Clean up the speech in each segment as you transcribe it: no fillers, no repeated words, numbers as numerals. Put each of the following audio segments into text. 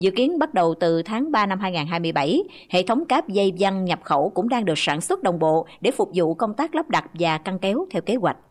Dự kiến bắt đầu từ tháng 3 năm 2027, hệ thống cáp dây văng nhập khẩu cũng đang được sản xuất đồng bộ để phục vụ công tác lắp đặt và căng kéo theo kế hoạch.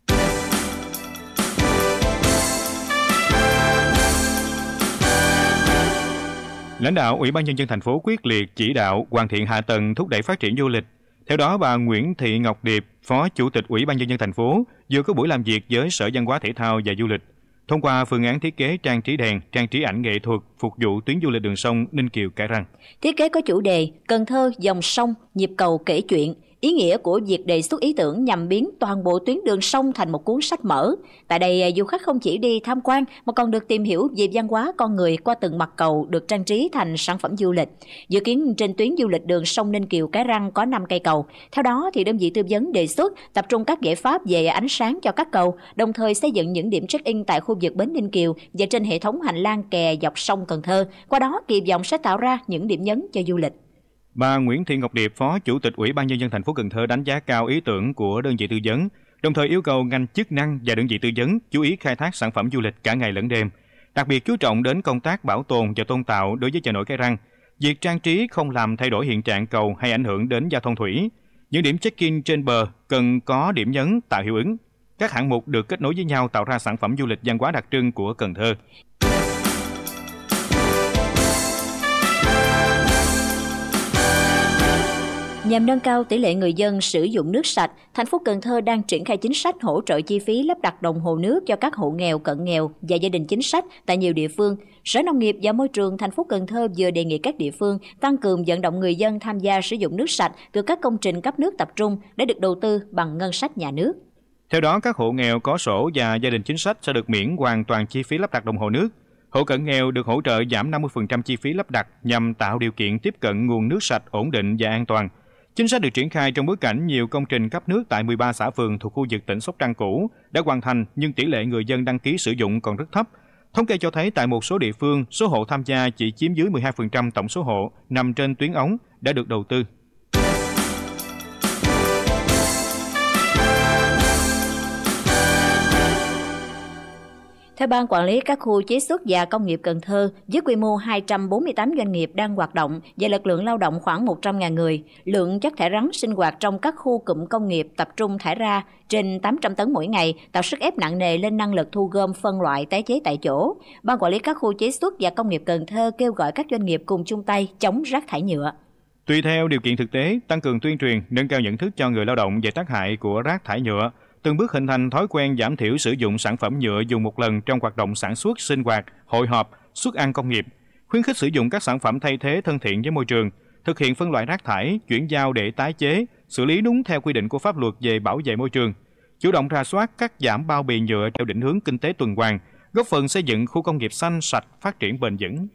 Lãnh đạo Ủy ban Nhân dân thành phố quyết liệt chỉ đạo hoàn thiện hạ tầng thúc đẩy phát triển du lịch. Theo đó, bà Nguyễn Thị Ngọc Điệp, Phó Chủ tịch Ủy ban Nhân dân thành phố, vừa có buổi làm việc với Sở Văn hóa Thể thao và Du lịch, thông qua phương án thiết kế trang trí đèn, trang trí ảnh nghệ thuật phục vụ tuyến du lịch đường sông Ninh Kiều - Cái Răng. Thiết kế có chủ đề Cần Thơ dòng sông, nhịp cầu kể chuyện. Ý nghĩa của việc đề xuất ý tưởng nhằm biến toàn bộ tuyến đường sông thành một cuốn sách mở. Tại đây, du khách không chỉ đi tham quan mà còn được tìm hiểu về văn hóa con người qua từng mặt cầu được trang trí thành sản phẩm du lịch. Dự kiến trên tuyến du lịch đường sông Ninh Kiều - Cái Răng có 5 cây cầu. Theo đó, thì đơn vị tư vấn đề xuất tập trung các giải pháp về ánh sáng cho các cầu, đồng thời xây dựng những điểm check-in tại khu vực bến Ninh Kiều và trên hệ thống hành lang kè dọc sông Cần Thơ. Qua đó, kỳ vọng sẽ tạo ra những điểm nhấn cho du lịch. Bà Nguyễn Thị Ngọc Điệp, Phó Chủ tịch Ủy ban Nhân dân thành phố Cần Thơ đánh giá cao ý tưởng của đơn vị tư vấn, đồng thời yêu cầu ngành chức năng và đơn vị tư vấn chú ý khai thác sản phẩm du lịch cả ngày lẫn đêm, đặc biệt chú trọng đến công tác bảo tồn và tôn tạo đối với chợ nổi Cái Răng. Việc trang trí không làm thay đổi hiện trạng cầu hay ảnh hưởng đến giao thông thủy. Những điểm check-in trên bờ cần có điểm nhấn tạo hiệu ứng. Các hạng mục được kết nối với nhau tạo ra sản phẩm du lịch văn hóa đặc trưng của Cần Thơ. Nhằm nâng cao tỷ lệ người dân sử dụng nước sạch, thành phố Cần Thơ đang triển khai chính sách hỗ trợ chi phí lắp đặt đồng hồ nước cho các hộ nghèo, cận nghèo và gia đình chính sách tại nhiều địa phương. Sở Nông nghiệp và Môi trường thành phố Cần Thơ vừa đề nghị các địa phương tăng cường vận động người dân tham gia sử dụng nước sạch từ các công trình cấp nước tập trung để được đầu tư bằng ngân sách nhà nước. Theo đó, các hộ nghèo có sổ và gia đình chính sách sẽ được miễn hoàn toàn chi phí lắp đặt đồng hồ nước. Hộ cận nghèo được hỗ trợ giảm 50% chi phí lắp đặt nhằm tạo điều kiện tiếp cận nguồn nước sạch ổn định và an toàn. Chính sách được triển khai trong bối cảnh nhiều công trình cấp nước tại 13 xã phường thuộc khu vực tỉnh Sóc Trăng cũ đã hoàn thành nhưng tỷ lệ người dân đăng ký sử dụng còn rất thấp. Thống kê cho thấy tại một số địa phương, số hộ tham gia chỉ chiếm dưới 12% tổng số hộ nằm trên tuyến ống đã được đầu tư. Theo Ban Quản lý các khu chế xuất và công nghiệp Cần Thơ, với quy mô 248 doanh nghiệp đang hoạt động và lực lượng lao động khoảng 100.000 người, lượng chất thải rắn sinh hoạt trong các khu cụm công nghiệp tập trung thải ra trên 800 tấn mỗi ngày, tạo sức ép nặng nề lên năng lực thu gom phân loại tái chế tại chỗ. Ban Quản lý các khu chế xuất và công nghiệp Cần Thơ kêu gọi các doanh nghiệp cùng chung tay chống rác thải nhựa. Tùy theo điều kiện thực tế, tăng cường tuyên truyền, nâng cao nhận thức cho người lao động về tác hại của rác thải nhựa, từng bước hình thành thói quen giảm thiểu sử dụng sản phẩm nhựa dùng một lần trong hoạt động sản xuất, sinh hoạt, hội họp, suất ăn công nghiệp, khuyến khích sử dụng các sản phẩm thay thế thân thiện với môi trường, thực hiện phân loại rác thải, chuyển giao để tái chế, xử lý đúng theo quy định của pháp luật về bảo vệ môi trường, chủ động rà soát cắt giảm bao bì nhựa theo định hướng kinh tế tuần hoàn, góp phần xây dựng khu công nghiệp xanh sạch, phát triển bền vững.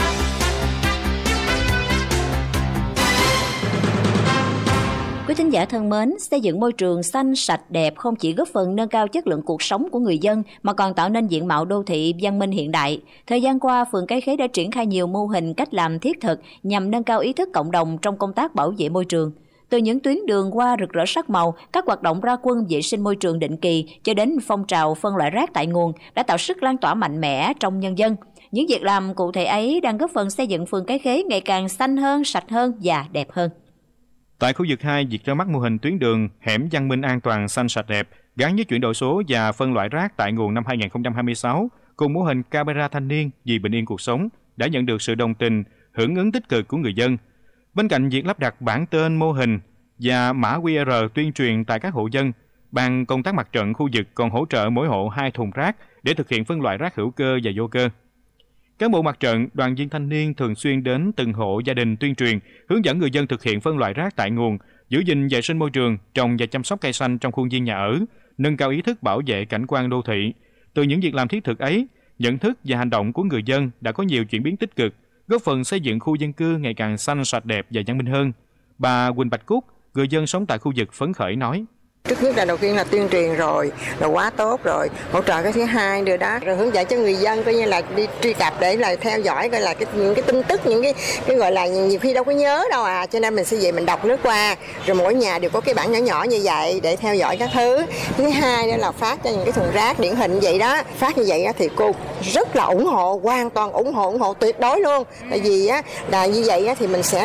Quý thính giả thân mến, xây dựng môi trường xanh, sạch, đẹp không chỉ góp phần nâng cao chất lượng cuộc sống của người dân mà còn tạo nên diện mạo đô thị văn minh hiện đại. Thời gian qua, phường Cái Khế đã triển khai nhiều mô hình cách làm thiết thực nhằm nâng cao ý thức cộng đồng trong công tác bảo vệ môi trường. Từ những tuyến đường hoa rực rỡ sắc màu, các hoạt động ra quân vệ sinh môi trường định kỳ cho đến phong trào phân loại rác tại nguồn đã tạo sức lan tỏa mạnh mẽ trong nhân dân. Những việc làm cụ thể ấy đang góp phần xây dựng phường Cái Khế ngày càng xanh hơn, sạch hơn và đẹp hơn. Tại khu vực 2, việc ra mắt mô hình tuyến đường hẻm văn minh an toàn xanh sạch đẹp gắn với chuyển đổi số và phân loại rác tại nguồn năm 2026 cùng mô hình camera thanh niên vì bình yên cuộc sống đã nhận được sự đồng tình, hưởng ứng tích cực của người dân. Bên cạnh việc lắp đặt bảng tên mô hình và mã QR tuyên truyền tại các hộ dân, Ban công tác mặt trận khu vực còn hỗ trợ mỗi hộ 2 thùng rác để thực hiện phân loại rác hữu cơ và vô cơ. Cán bộ mặt trận, đoàn viên thanh niên thường xuyên đến từng hộ gia đình tuyên truyền, hướng dẫn người dân thực hiện phân loại rác tại nguồn, giữ gìn vệ sinh môi trường, trồng và chăm sóc cây xanh trong khuôn viên nhà ở, nâng cao ý thức bảo vệ cảnh quan đô thị. Từ những việc làm thiết thực ấy, nhận thức và hành động của người dân đã có nhiều chuyển biến tích cực, góp phần xây dựng khu dân cư ngày càng xanh sạch đẹp và văn minh hơn. Bà Quỳnh Bạch Cúc, người dân sống tại khu vực phấn khởi nói: Trước nhất là đầu tiên là tuyên truyền rồi là quá tốt rồi, hỗ trợ cái thứ hai nữa đó, rồi hướng dẫn cho người dân coi như là đi truy cập để là theo dõi coi là những cái tin tức, những cái gọi là nhiều khi đâu có nhớ đâu cho nên mình sẽ về mình đọc nước qua, rồi mỗi nhà đều có cái bảng nhỏ nhỏ như vậy để theo dõi các thứ. Thứ hai nữa là phát cho những cái thùng rác điển hình vậy đó, phát như vậy thì cô rất là ủng hộ, hoàn toàn ủng hộ tuyệt đối luôn, tại vì là như vậy thì mình sẽ